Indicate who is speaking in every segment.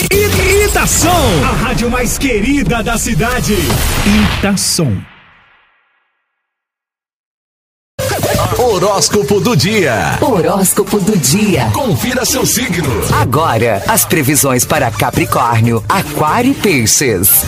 Speaker 1: Itação, a rádio mais querida da cidade. Itação.
Speaker 2: Horóscopo do dia.
Speaker 3: Horóscopo do dia.
Speaker 2: Confira seu signo.
Speaker 3: Agora, as previsões para Capricórnio, Aquário e Peixes.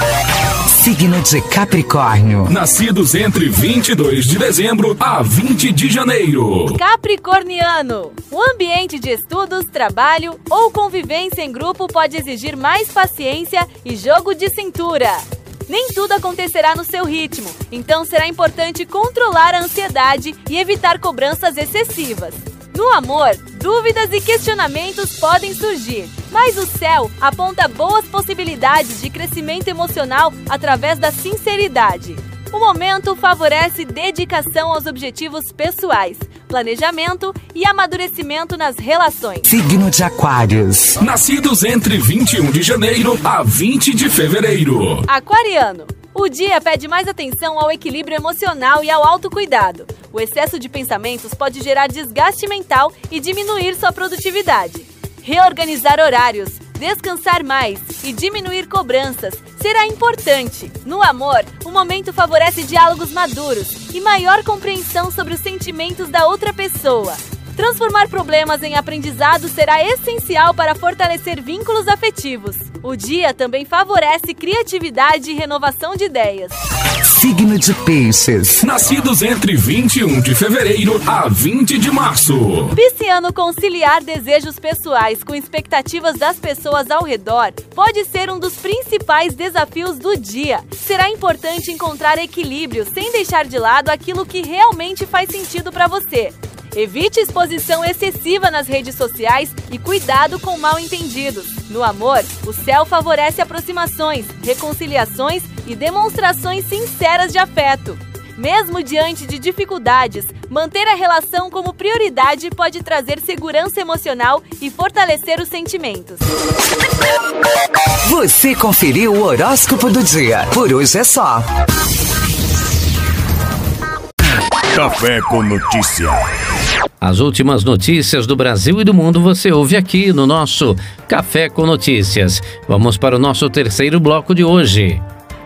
Speaker 3: Signo de Capricórnio.
Speaker 2: Nascidos entre 22 de dezembro a 20 de janeiro.
Speaker 4: Capricorniano. O ambiente de estudos, trabalho ou convivência em grupo pode exigir mais paciência e jogo de cintura. Nem tudo acontecerá no seu ritmo, então será importante controlar a ansiedade e evitar cobranças excessivas. No amor, dúvidas e questionamentos podem surgir, mas o céu aponta boas possibilidades de crescimento emocional através da sinceridade. O momento favorece dedicação aos objetivos pessoais, planejamento e amadurecimento nas relações.
Speaker 3: Signo de Aquários.
Speaker 2: Nascidos entre 21 de janeiro a 20 de fevereiro.
Speaker 4: Aquariano. O dia pede mais atenção ao equilíbrio emocional e ao autocuidado. O excesso de pensamentos pode gerar desgaste mental e diminuir sua produtividade. Reorganizar horários, descansar mais e diminuir cobranças será importante. No amor, o momento favorece diálogos maduros e maior compreensão sobre os sentimentos da outra pessoa. Transformar problemas em aprendizado será essencial para fortalecer vínculos afetivos. O dia também favorece criatividade e renovação de ideias.
Speaker 3: Signo de Peixes.
Speaker 2: Nascidos entre 21 de fevereiro a 20 de março.
Speaker 4: Pisciano, conciliar desejos pessoais com expectativas das pessoas ao redor pode ser um dos principais desafios do dia. Será importante encontrar equilíbrio sem deixar de lado aquilo que realmente faz sentido para você. Evite exposição excessiva nas redes sociais e cuidado com mal-entendidos. No amor, o céu favorece aproximações, reconciliações e demonstrações sinceras de afeto. Mesmo diante de dificuldades, manter a relação como prioridade pode trazer segurança emocional e fortalecer os sentimentos.
Speaker 3: Você conferiu o horóscopo do dia. Por hoje é só.
Speaker 1: Café com notícia.
Speaker 5: As últimas notícias do Brasil e do mundo você ouve aqui no nosso Café com Notícias. Vamos para o nosso terceiro bloco de hoje.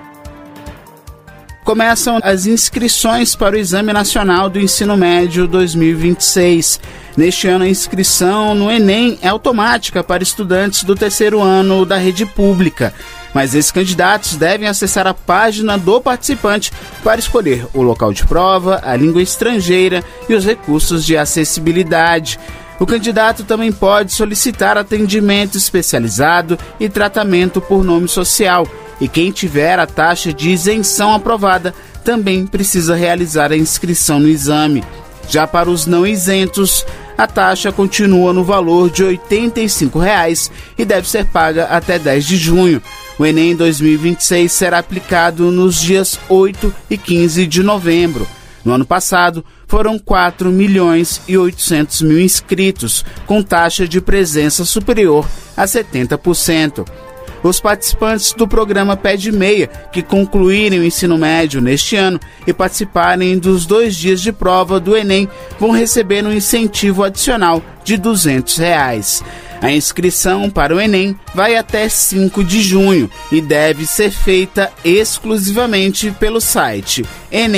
Speaker 6: Começam as inscrições para o Exame Nacional do Ensino Médio 2026. Neste ano, a inscrição no Enem é automática para estudantes do terceiro ano da rede pública. Mas esses candidatos devem acessar a página do participante para escolher o local de prova, a língua estrangeira e os recursos de acessibilidade. O candidato também pode solicitar atendimento especializado e tratamento por nome social. E quem tiver a taxa de isenção aprovada também precisa realizar a inscrição no exame. Já para os não isentos, a taxa continua no valor de R$ 85,00 e deve ser paga até 10 de junho. O Enem 2026 será aplicado nos dias 8 e 15 de novembro. No ano passado, foram 4.800.000 inscritos, com taxa de presença superior a 70%. Os participantes do programa Pé de Meia, que concluírem o ensino médio neste ano e participarem dos 2 dias de prova do Enem, vão receber um incentivo adicional de R$ 200. A inscrição para o Enem vai até 5 de junho e deve ser feita exclusivamente pelo site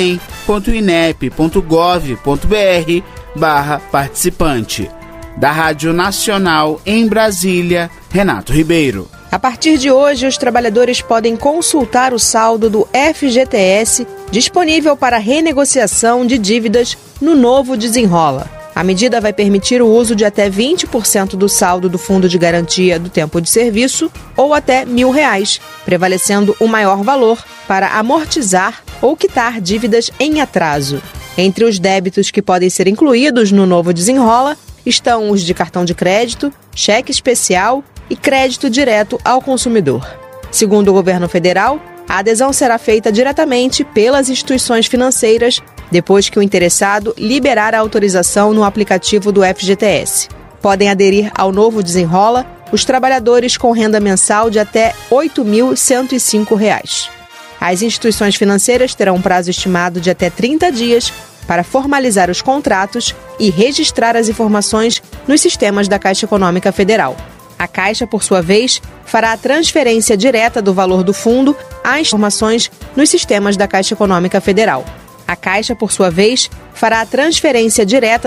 Speaker 6: enem.inep.gov.br/participante. Da Rádio Nacional em Brasília, Renato Ribeiro.
Speaker 7: A partir de hoje, os trabalhadores podem consultar o saldo do FGTS disponível para renegociação de dívidas no novo Desenrola. A medida vai permitir o uso de até 20% do saldo do Fundo de Garantia do Tempo de Serviço ou até R$ 1.000, prevalecendo o maior valor para amortizar ou quitar dívidas em atraso. Entre os débitos que podem ser incluídos no novo Desenrola estão os de cartão de crédito, cheque especial e crédito direto ao consumidor. Segundo o governo federal, a adesão será feita diretamente pelas instituições financeiras depois que o interessado liberar a autorização no aplicativo do FGTS. Podem aderir ao novo Desenrola os trabalhadores com renda mensal de até R$ 8.105. As instituições financeiras terão um prazo estimado de até 30 dias para formalizar os contratos e registrar as informações nos sistemas da Caixa Econômica Federal. A Caixa, por sua vez, fará a transferência direta do valor do fundo às informações nos sistemas da Caixa Econômica Federal. A Caixa, por sua vez, fará a transferência direta